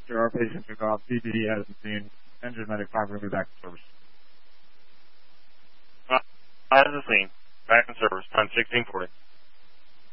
Sure, our patients are off. PPD has been seen. Engine medic 5 will be back in service. As the scene. Back in service. Time 1640.